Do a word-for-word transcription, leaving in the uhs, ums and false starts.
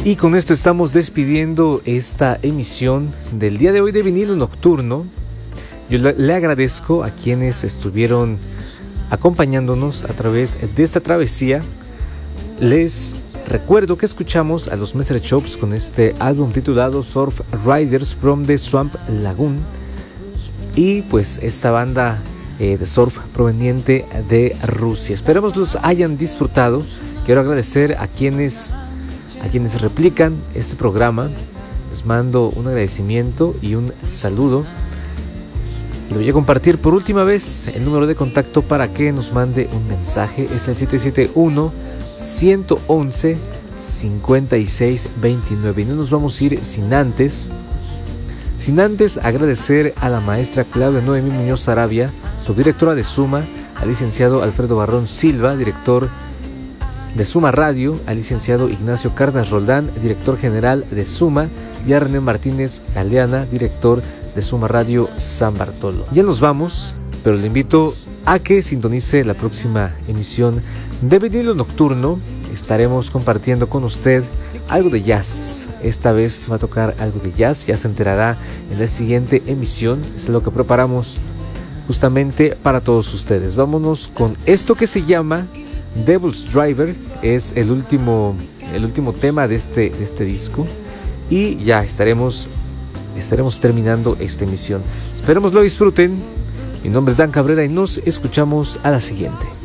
Y con esto estamos despidiendo esta emisión del día de hoy de Vinilo Nocturno. Yo le agradezco a quienes estuvieron acompañándonos a través de esta travesía. Les recuerdo que escuchamos a los Messer Chops con este álbum titulado Surf Riders from the Swamp Lagoon, y pues esta banda eh, de surf proveniente de Rusia. Esperemos los hayan disfrutado. Quiero agradecer a quienes a quienes replican este programa. Les mando un agradecimiento y un saludo. Le voy a compartir por última vez el número de contacto para que nos mande un mensaje. Es el siete siete uno, uno uno uno, cinco seis dos nueve. Y no nos vamos a ir sin antes Sin antes agradecer a la maestra Claudia Noemí Muñoz Sarabia, subdirectora de Suma, al licenciado Alfredo Barrón Silva, director de Suma Radio, al licenciado Ignacio Cárdenas Roldán, director general de Suma, y a René Martínez Galeana, director de Suma Radio San Bartolo. Ya nos vamos, pero le invito a que sintonice la próxima emisión de Vinilo Nocturno. Estaremos compartiendo con usted algo de jazz. Esta vez va a tocar algo de jazz, ya se enterará en la siguiente emisión. Es lo que preparamos justamente para todos ustedes. Vámonos con esto que se llama Devil's Driver. Es el último, el último tema de este, de este disco, y ya estaremos, estaremos terminando esta emisión. Esperemos lo disfruten. Mi nombre es Dan Cabrera y nos escuchamos a la siguiente.